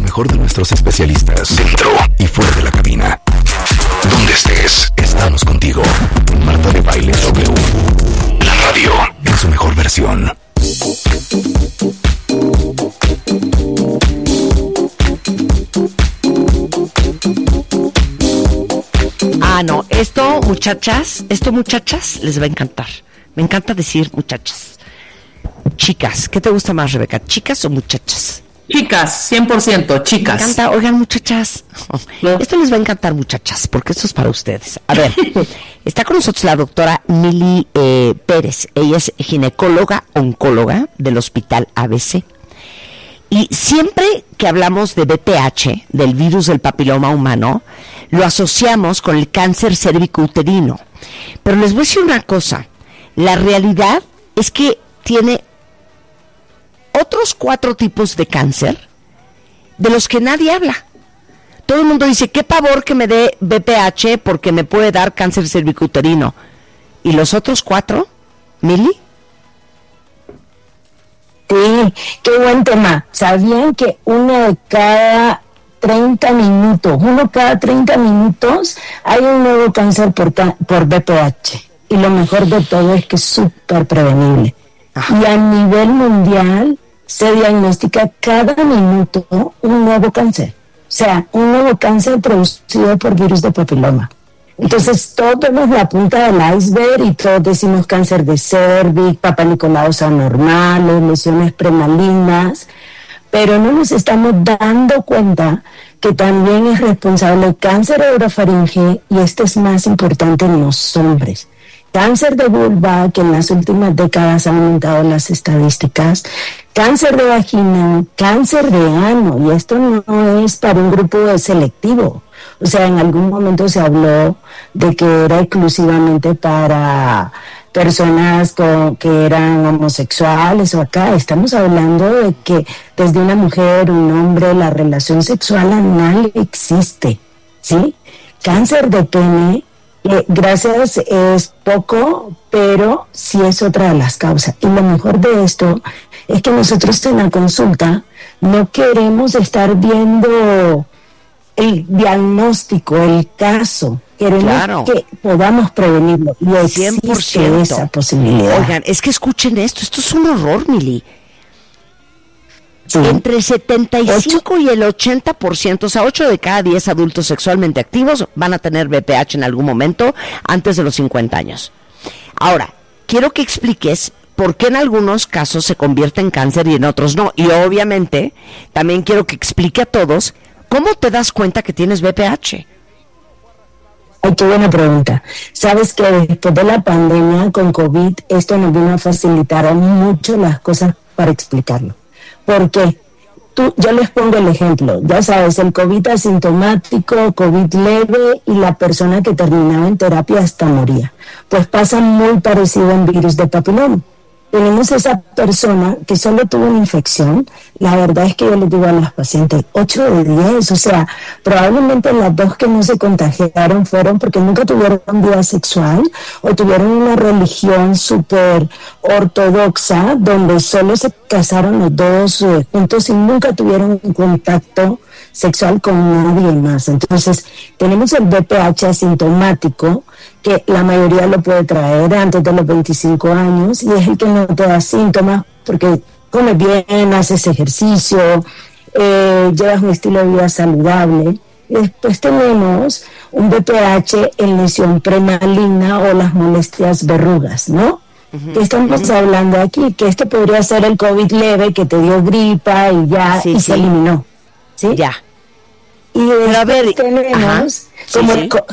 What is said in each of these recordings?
mejor de nuestros especialistas, dentro y fuera de la cabina. Donde estés, estamos contigo. Marta de Baile W. La radio en su mejor versión. No, esto muchachas les va a encantar. Me encanta decir muchachas. Chicas, ¿qué te gusta más, Rebeca? ¿Chicas o muchachas? Chicas, 100%, chicas. Me encanta, oigan, muchachas. Esto les va a encantar, muchachas, porque esto es para ustedes. A ver, está con nosotros la doctora Mili Pérez. Ella es ginecóloga, oncóloga del Hospital ABC. Y siempre que hablamos de VPH, del virus del papiloma humano, lo asociamos con el cáncer cervicouterino. Pero les voy a decir una cosa. La realidad es que tiene otros 4 tipos de cáncer de los que nadie habla. Todo el mundo dice, qué pavor que me dé VPH porque me puede dar cáncer cervicouterino. ¿Y los otros 4, Mili? Sí, qué buen tema. ¿Sabían que uno cada 30 minutos hay un nuevo cáncer por VPH? Y lo mejor de todo es que es súper prevenible. Y a nivel mundial se diagnostica cada minuto un nuevo cáncer. O sea, un nuevo cáncer producido por virus de papiloma. Entonces, todos vemos la punta del iceberg y todos decimos cáncer de cervix, papanicolaos anormales, lesiones premalignas, pero no nos estamos dando cuenta que también es responsable el cáncer de orofaringe, y este es más importante en los hombres. Cáncer de vulva, que en las últimas décadas han aumentado las estadísticas, cáncer de vagina, cáncer de ano, y esto no es para un grupo selectivo. O sea, en algún momento se habló de que era exclusivamente para personas que eran homosexuales, o acá estamos hablando de que desde una mujer, un hombre, la relación sexual anal existe, ¿sí? Cáncer de pene, gracias, es poco, pero sí es otra de las causas. Y lo mejor de esto es que nosotros en la consulta no queremos estar viendo el diagnóstico, el caso. Queremos que podamos prevenirlo. Y existe 100%. Esa posibilidad. Oigan, es que escuchen esto es un horror, Mili. Sí. Entre el 75 y el 80%, o sea, 8 de cada 10 adultos sexualmente activos van a tener VPH en algún momento antes de los 50 años. Ahora, quiero que expliques por qué en algunos casos se convierte en cáncer y en otros no. Y obviamente, también quiero que explique a todos cómo te das cuenta que tienes VPH. Ay, qué buena pregunta. Sabes que después de la pandemia con COVID, esto nos vino a facilitar mucho las cosas para explicarlo. Porque yo les pongo el ejemplo, ya sabes, el COVID asintomático, COVID leve y la persona que terminaba en terapia hasta moría. Pues pasa muy parecido en virus de papiloma. Tenemos esa persona que solo tuvo una infección. La verdad es que yo les digo a las pacientes, 8 de 10, o sea, probablemente las 2 que no se contagiaron fueron porque nunca tuvieron vida sexual o tuvieron una religión súper ortodoxa donde solo se casaron los 2 juntos y nunca tuvieron un contacto sexual con nadie más. Entonces, tenemos el VPH asintomático, que la mayoría lo puede traer antes de los 25 años, y es el que no te da síntomas porque comes bien, haces ejercicio, llevas un estilo de vida saludable. Y después tenemos un VPH en lesión premaligna o las molestias verrugas, ¿no? ¿Qué estamos hablando aquí? Que esto podría ser el COVID leve, que te dio gripa y ya, se eliminó, ¿sí? Ya. Y después tenemos como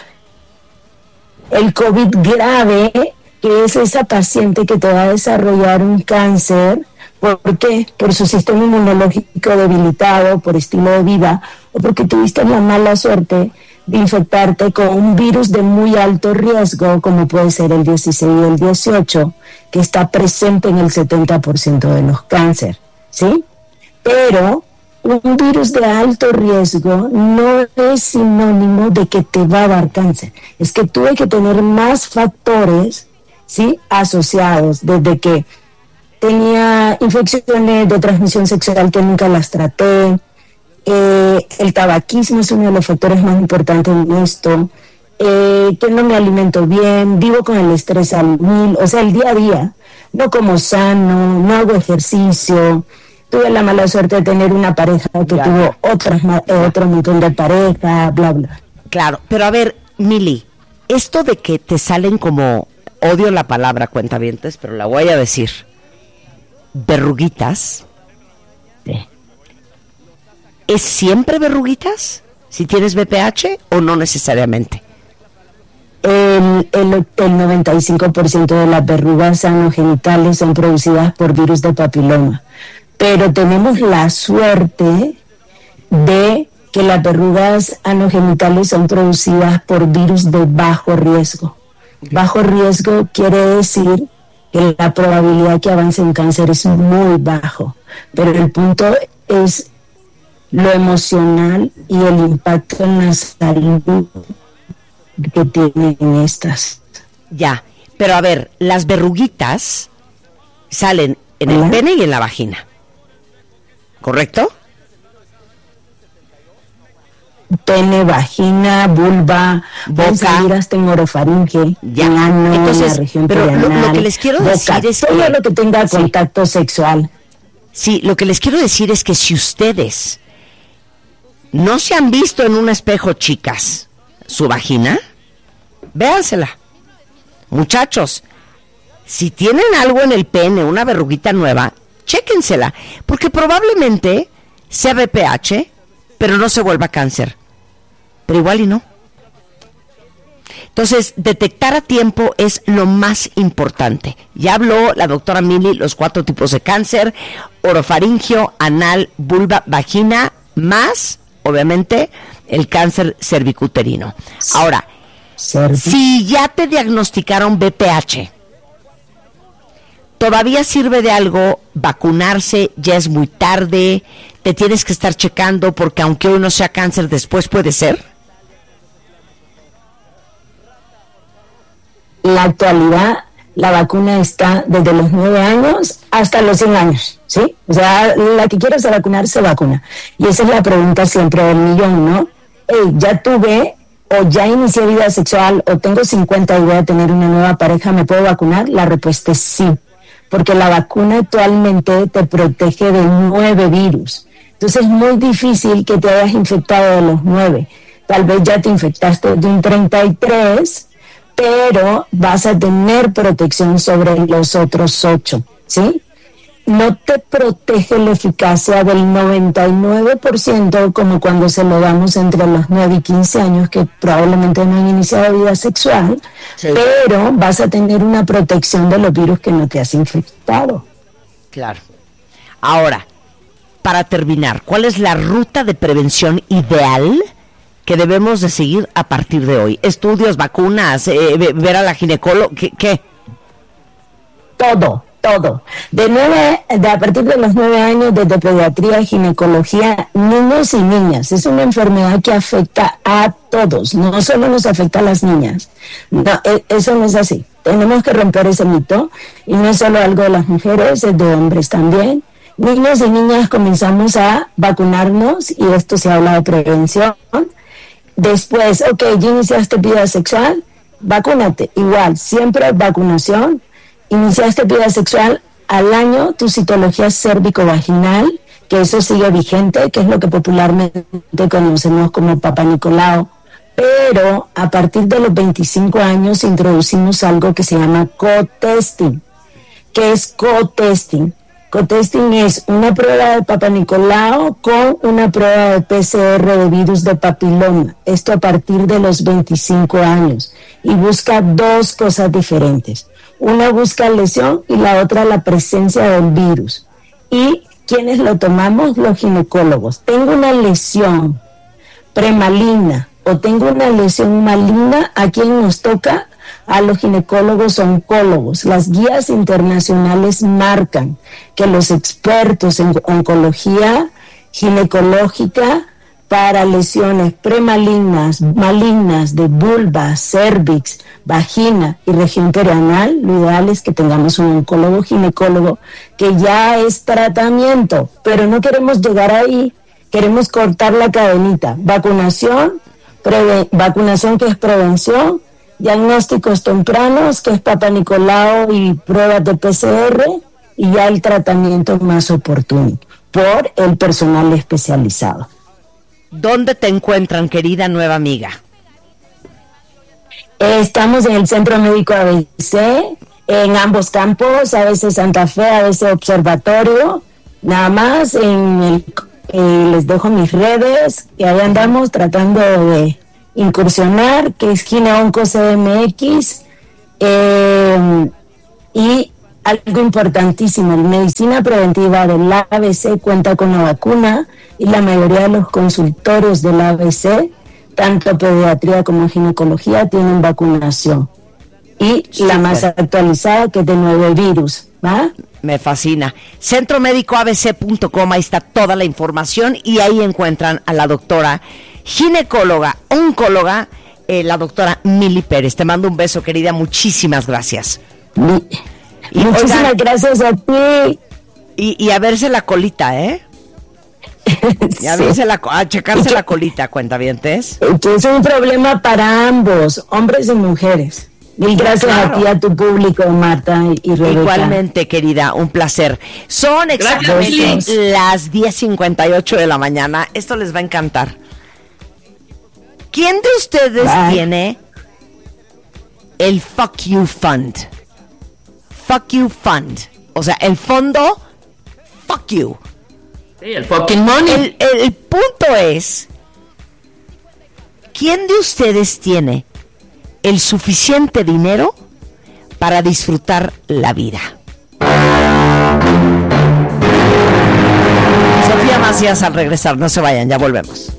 el COVID grave, que es esa paciente que te va a desarrollar un cáncer. ¿Por qué? Por su sistema inmunológico debilitado, por estilo de vida, o porque tuviste la mala suerte de infectarte con un virus de muy alto riesgo, como puede ser el 16 y el 18, que está presente en el 70% de los cánceres, ¿sí? Pero un virus de alto riesgo no es sinónimo de que te va a dar cáncer. Es que tuve que tener más factores, ¿sí?, asociados, desde que tenía infecciones de transmisión sexual que nunca las traté, el tabaquismo es uno de los factores más importantes en esto, que no me alimento bien, vivo con el estrés al mil, o sea, el día a día, no como sano, no hago ejercicio, tuve la mala suerte de tener una pareja que tuvo otro montón de pareja, bla, bla. Claro, pero a ver, Mili, esto de que te salen como, odio la palabra cuentavientes, pero la voy a decir, verruguitas, Sí. ¿es siempre verruguitas? Si tienes BPH o no necesariamente. El 95% de las verrugas anogenitales son producidas por virus de papiloma, pero tenemos la suerte de que las verrugas anogenitales son producidas por virus de bajo riesgo. Bajo riesgo quiere decir que la probabilidad que avance en cáncer es muy bajo, pero el punto es lo emocional y el impacto en la salud que tienen estas. Ya, pero a ver, las verruguitas salen en el pene y en la vagina, ¿correcto? Pene, vagina, vulva, boca, hasta en orofaringe, ya. En ano, Entonces, en la región pero perianal, lo que les quiero decir es todo que lo que tenga contacto sexual. Sí, lo que les quiero decir es que si ustedes no se han visto en un espejo, chicas, su vagina, véansela. Muchachos, si tienen algo en el pene, una verruguita nueva, chéquensela, porque probablemente sea BPH, pero no se vuelva cáncer. Pero igual y no. Entonces, detectar a tiempo es lo más importante. Ya habló la doctora Mili los 4 tipos de cáncer: orofaringio, anal, vulva, vagina, más, obviamente, el cáncer cervicuterino. Ahora, si ya te diagnosticaron BPH, ¿todavía sirve de algo vacunarse? ¿Ya es muy tarde? ¿Te tienes que estar checando porque aunque hoy no sea cáncer, después puede ser? En la actualidad, la vacuna está desde los 9 años hasta los 100 años, ¿sí? O sea, la que quiera vacunar, se vacuna. Y esa es la pregunta siempre del millón, ¿no? Hey, ya tuve, o ya inicié vida sexual, o tengo 50 y voy a tener una nueva pareja, ¿me puedo vacunar? La respuesta es sí, porque la vacuna actualmente te protege de 9 virus. Entonces es muy difícil que te hayas infectado de los 9. Tal vez ya te infectaste de un 33, pero vas a tener protección sobre los otros 8, ¿sí? No te protege la eficacia del 99% como cuando se lo damos entre los 9 y 15 años, que probablemente no han iniciado vida sexual, sí, pero vas a tener una protección de los virus que no te has infectado. Claro. Ahora, para terminar, ¿cuál es la ruta de prevención ideal que debemos de seguir a partir de hoy? ¿Estudios, vacunas, ver a la ginecóloga? ¿Qué? Todo. A partir de los 9 años, desde pediatría, ginecología, niños y niñas. Es una enfermedad que afecta a todos, no solo nos afecta a las niñas. No, eso no es así. Tenemos que romper ese mito, y no es solo algo de las mujeres, es de hombres también. Niños y niñas comenzamos a vacunarnos, y esto se habla de prevención. Después, ya iniciaste vida sexual, vacúnate. Igual, siempre vacunación. Iniciaste vida sexual, al año tu citología cérvico-vaginal, que eso sigue vigente, que es lo que popularmente conocemos como Papá Nicolau. Pero a partir de los 25 años introducimos algo que se llama co-testing. ¿Qué es co-testing? Co-testing es una prueba de Papá Nicolau con una prueba de PCR de virus de papiloma. Esto a partir de los 25 años. Y busca 2 cosas diferentes. Una busca lesión y la otra la presencia del virus. ¿Y quiénes lo tomamos? Los ginecólogos. Tengo una lesión premaligna o tengo una lesión maligna, ¿a quién nos toca? A los ginecólogos oncólogos. Las guías internacionales marcan que los expertos en oncología ginecológica para lesiones premalignas, malignas de vulva, cervix, vagina y región perianal, lo ideal es que tengamos un oncólogo ginecólogo que ya es tratamiento, pero no queremos llegar ahí queremos cortar la cadenita. Vacunación que es prevención, diagnósticos tempranos, que es Papa Nicolau y pruebas de PCR, y ya el tratamiento más oportuno por el personal especializado. ¿Dónde te encuentran, querida nueva amiga? Estamos en el Centro Médico ABC, en ambos campos, ABC Santa Fe, ABC Observatorio. Nada más, les dejo mis redes, y ahí andamos tratando de incursionar, que es Gineonco CMX, y algo importantísimo, la medicina preventiva del ABC cuenta con la vacuna, y la mayoría de los consultorios del ABC, tanto pediatría como ginecología, tienen vacunación. Y la más actualizada, que es de 9 virus, ¿va? Me fascina. Centromédicoabc.com, ahí está toda la información, y ahí encuentran a la doctora ginecóloga, oncóloga, la doctora Mili Pérez. Te mando un beso, querida, muchísimas gracias. Y muchísimas gracias a ti. Y a verse la colita, ¿eh? Y a verse a checarse la colita, cuentavientes. Que es un problema para ambos, hombres y mujeres. Mil gracias a ti, a tu público, Marta y Rebeca. Igualmente, querida, un placer. Son exactamente las 10:58 de la mañana. Esto les va a encantar. ¿Quién de ustedes tiene el Fuck You Fund? Fuck You Fund. O sea, el fondo Fuck You. Sí, el fucking money. El punto es, ¿quién de ustedes tiene el suficiente dinero para disfrutar la vida? Sofía Macías al regresar, no se vayan, ya volvemos.